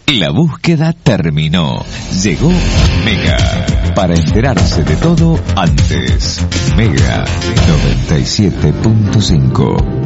La búsqueda terminó. Llegó Mega. Para enterarse de todo antes. Mega 97.5.